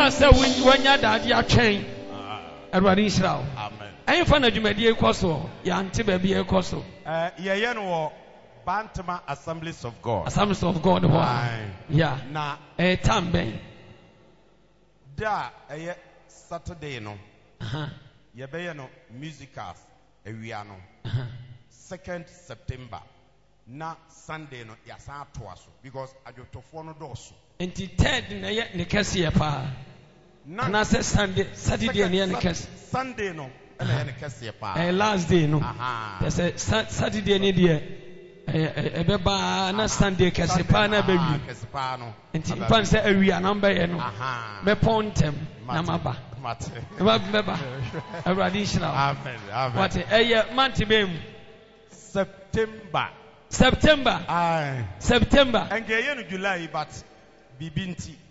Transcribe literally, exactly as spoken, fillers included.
say when ya daddy a chain. Everybody Israel. Amen. I find a Jumedi Koso, Yanti baby a Koso. Uh, yeah, Bantama Assemblies of God. Assemblies of God. Yeah. Na a tambe. Da a Saturday no. Yabe no musicals a wiano. Second September. Na Sunday no yasa twaso because ajotofono doso. Enti third na ye ne kese pa. Na say Sunday Saturday ne ye ne kese. Sunday no na ye ne kese pa. Eh last day no. Aha. They say Saturday ne dey eh ebeba na Sunday kese pa na be wi. Kese pa no. Enti mpan say awia na mba ye no. Aha. Me pontem na maba. Mate. Maba maba. Everybody Israel. Amen. Amen. What eh month be September. September. Aye. September. And July, but Bibinti.